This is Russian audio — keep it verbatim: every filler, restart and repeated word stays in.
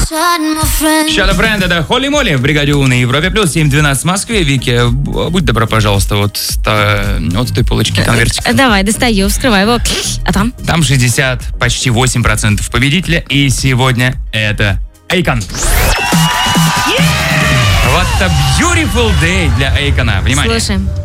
Shadow Friend, это Холли Молли в бригаде У на Европе плюс семь двенадцать в Москве. Вики, будь добра, пожалуйста, вот с, та, вот с той полочки конвертик. Давай, достаю, вскрывай его. А там? Там шестьдесят, почти восемь процентов победителя. И сегодня это Akon. What a beautiful day для Akon. Внимание. Слушаем.